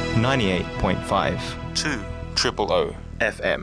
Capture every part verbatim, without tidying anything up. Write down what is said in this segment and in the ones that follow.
ninety-eight point five two triple O F M.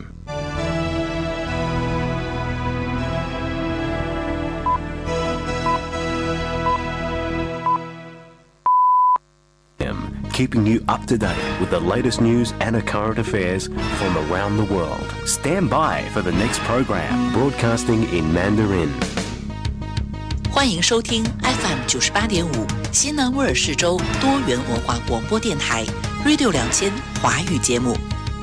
Keeping you up to date with the latest news and current affairs from around the world. Stand by for the next program, broadcasting in Mandarin. 欢迎收听 F M 九十八点五西南威尔士州多元文化广播电台 Radio 两千华语节目。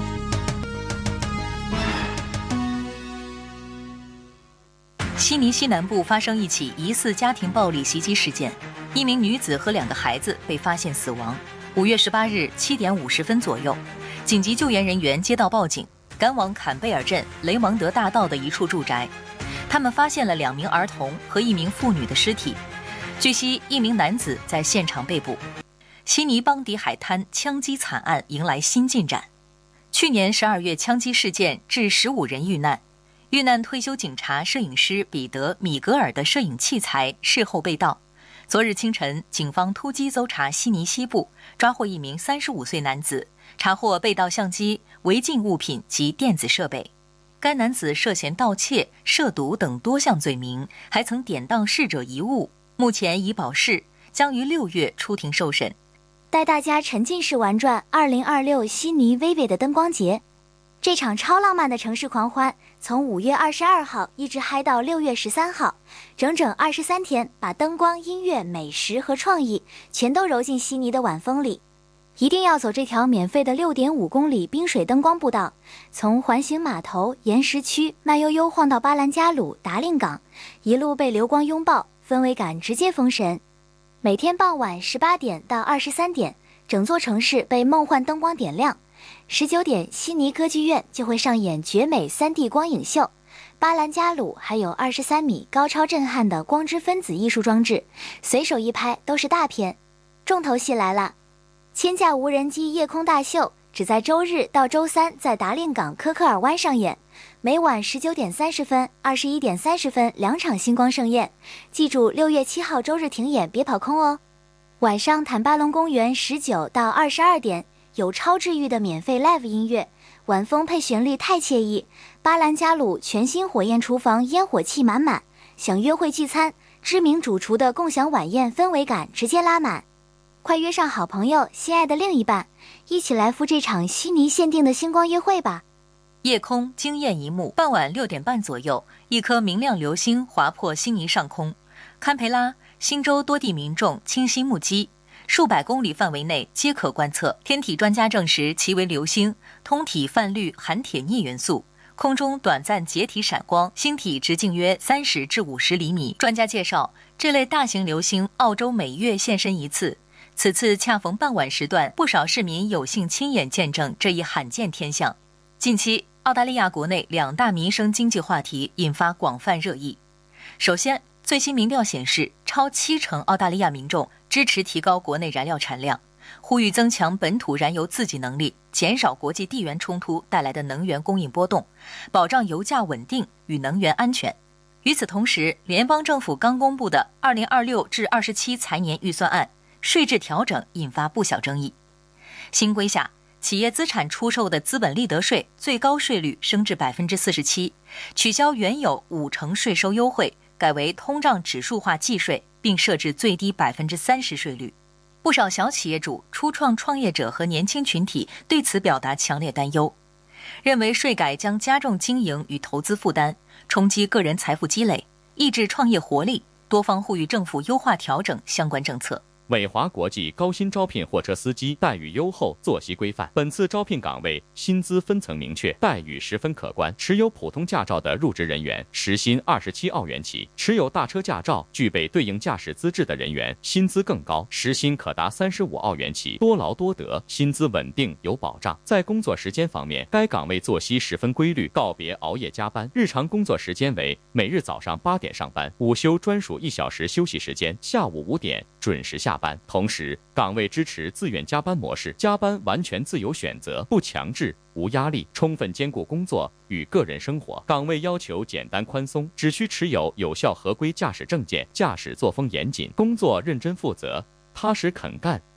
悉尼西南部发生一起疑似家庭暴力袭击事件，一名女子和两个孩子被发现死亡。五月十八日七点五十分左右，紧急救援人员接到报警，赶往坎贝尔镇雷蒙德大道的一处住宅。他们发现了两名儿童和一名妇女的尸体。据悉，一名男子在现场被捕。悉尼邦迪海滩枪击惨案迎来新进展。去年十二月枪击事件致十五人遇难。遇难退休警察摄影师彼得·米格尔的摄影器材事后被盗。昨日清晨，警方突击搜查悉尼西部，抓获一名三十五岁男子，查获被盗相机、违禁物品及电子设备。该男子涉嫌盗窃、涉毒等多项罪名，还曾典当逝者遗物，目前已保释，将于六月出庭受审。 带大家沉浸式玩转二零二六悉尼 Vivid 的灯光节。这场超浪漫的城市狂欢，从五月二十二号一直嗨到六月十三号，整整二十三天，把灯光、音乐、美食和创意全都揉进悉尼的晚风里。一定要走这条免费的六点五公里冰水灯光步道，从环形码头、岩石区慢悠悠晃到巴兰加鲁、达令港，一路被流光拥抱，氛围感直接封神。每天傍晚十八点到二十三点，整座城市被梦幻灯光点亮。十九点，悉尼歌剧院就会上演绝美 三 D 光影秀，巴兰加鲁还有二十三米高超震撼的光之分子艺术装置，随手一拍都是大片。重头戏来了，千架无人机夜空大秀只在周日到周三在达令港科克尔湾上演，每晚十九点三十分、二十一点三十分两场星光盛宴。记住，六月七号周日停演，别跑空哦。晚上坦巴隆公园十九到二十二点。有超治愈的免费 live 音乐，晚风配旋律太惬意。巴兰加鲁全新火焰厨房烟火气满满，想约会聚餐，知名主厨的共享晚宴氛围感直接拉满。快约上好朋友、心爱的另一半，一起来赴这场悉尼限定的星光约会吧。 夜空惊艳一幕，傍晚六点半左右，一颗明亮流星划破悉尼上空，堪培拉、新州多地民众清晰目击。数百公里范围内皆可观测，天体专家证实其为流星，通体泛绿含铁镍元素，空中短暂解体闪光，星体直径约三十至五十厘米。专家介绍，这类大型流星澳洲每月现身一次，此次恰逢傍晚时段，不少市民有幸亲眼见证这一罕见天象。近期，澳大利亚国内两大民生经济话题引发广泛热议。首先，最新民调显示，超七成澳大利亚民众支持提高国内燃料产量，呼吁增强本土燃油自给能力，减少国际地缘冲突带来的能源供应波动，保障油价稳定与能源安全。与此同时，联邦政府刚公布的二零二六至二十七财年预算案税制调整引发不小争议。新规下，企业资产出售的资本利得税最高税率升至百分之四十七，取消原有五成税收优惠，改为通胀指数化计税，并设置最低百分之三十税率。不少小企业主、初创创业者和年轻群体对此表达强烈担忧，认为税改将加重经营与投资负担，冲击个人财富积累，抑制创业活力。多方呼吁政府优化调整相关政策。 伟华国际高薪招聘货车司机，待遇优厚，作息规范。本次招聘岗位薪资分层明确，待遇十分可观。持有普通驾照的入职人员，时薪二十七澳元起；持有大车驾照、具备对应驾驶资质的人员，薪资更高，时薪可达三十五澳元起。多劳多得，薪资稳定有保障。在工作时间方面，该岗位作息十分规律，告别熬夜加班。日常工作时间为每日早上八点上班，午休专属一小时休息时间，下午五点准时下班。同时，岗位支持自愿加班模式，加班完全自由选择，不强制，无压力，充分兼顾工作与个人生活。岗位要求简单宽松，只需持有有效合规驾驶证件，驾驶作风严谨，工作认真负责，踏实肯干，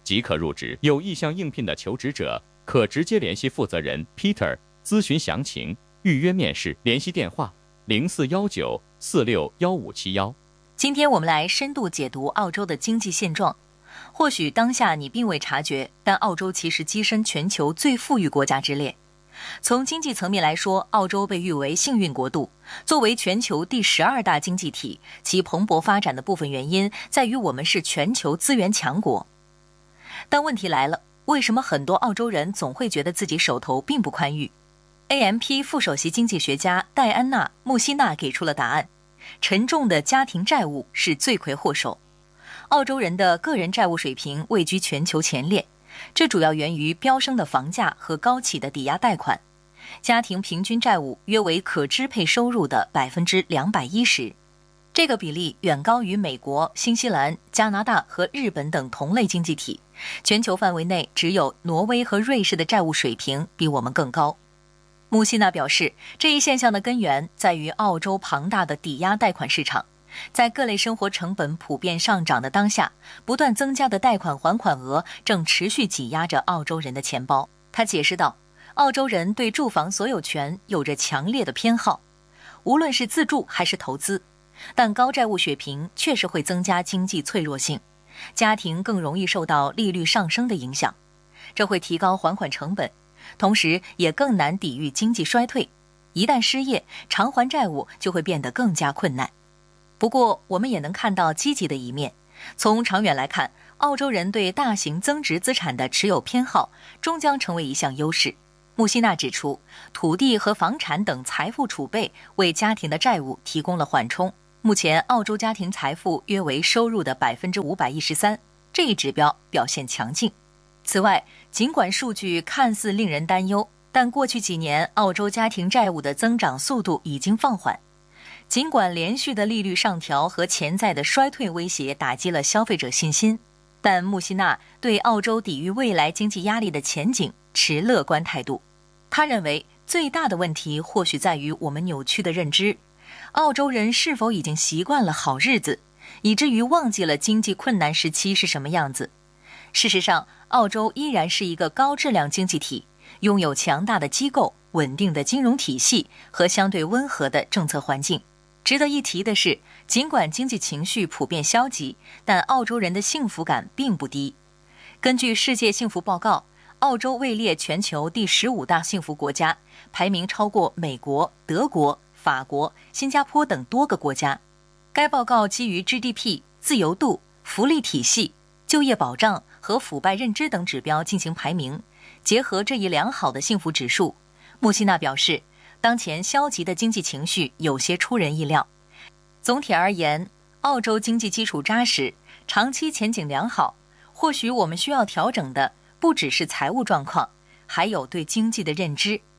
即可入职。有意向应聘的求职者可直接联系负责人 Peter 咨询详情，预约面试。联系电话零四幺九四六幺五七幺。 今天我们来深度解读澳洲的经济现状。或许当下你并未察觉，但澳洲其实跻身全球最富裕国家之列。从经济层面来说，澳洲被誉为幸运国度。作为全球第十二大经济体，其蓬勃发展的部分原因在于我们是全球资源强国。但问题来了，为什么很多澳洲人总会觉得自己手头并不宽裕？ A M P 副首席经济学家戴安娜·穆希纳给出了答案：沉重的家庭债务是罪魁祸首。澳洲人的个人债务水平位居全球前列，这主要源于飙升的房价和高企的抵押贷款。家庭平均债务约为可支配收入的百分之两百一十，这个比例远高于美国、新西兰、加拿大和日本等同类经济体。全球范围内，只有挪威和瑞士的债务水平比我们更高。穆希纳表示，这一现象的根源在于澳洲庞大的抵押贷款市场。在各类生活成本普遍上涨的当下，不断增加的贷款还款额正持续挤压着澳洲人的钱包。他解释道，澳洲人对住房所有权有着强烈的偏好，无论是自住还是投资。但高债务水平确实会增加经济脆弱性，家庭更容易受到利率上升的影响，这会提高还款成本，同时也更难抵御经济衰退。一旦失业，偿还债务就会变得更加困难。不过，我们也能看到积极的一面。从长远来看，澳洲人对大型增值资产的持有偏好终将成为一项优势。穆希纳指出，土地和房产等财富储备为家庭的债务提供了缓冲。目前，澳洲家庭财富约为收入的百分之五百一十三，这一指标表现强劲。此外，尽管数据看似令人担忧，但过去几年澳洲家庭债务的增长速度已经放缓。尽管连续的利率上调和潜在的衰退威胁打击了消费者信心，但穆希纳对澳洲抵御未来经济压力的前景持乐观态度。他认为，最大的问题或许在于我们扭曲的认知。澳洲人是否已经习惯了好日子，以至于忘记了经济困难时期是什么样子？事实上，澳洲依然是一个高质量经济体，拥有强大的机构、稳定的金融体系和相对温和的政策环境。值得一提的是，尽管经济情绪普遍消极，但澳洲人的幸福感并不低。根据世界幸福报告，澳洲位列全球第十五大幸福国家，排名超过美国、德国、法国、新加坡等多个国家。该报告基于 G D P、自由度、福利体系、就业保障和腐败认知等指标进行排名。结合这一良好的幸福指数，穆希纳表示，当前消极的经济情绪有些出人意料。总体而言，澳洲经济基础扎实，长期前景良好。或许我们需要调整的不只是财务状况，还有对经济的认知。